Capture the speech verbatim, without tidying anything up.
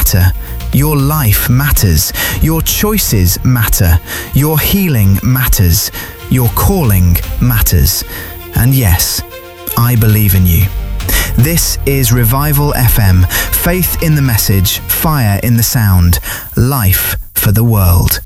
matter. Your life matters. Your choices matter. Your healing matters. Your calling matters. And yes, I believe in you. This is Revival F M. Faith in the message, fire in the sound, life for the world.